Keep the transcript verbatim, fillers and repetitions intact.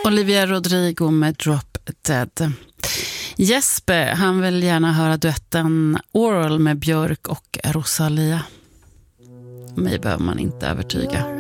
Olivia Rodrigo med Drop Dead. Jesper, han vill gärna höra duetten Oral med Björk och Rosalia. Mig behöver man inte övertyga.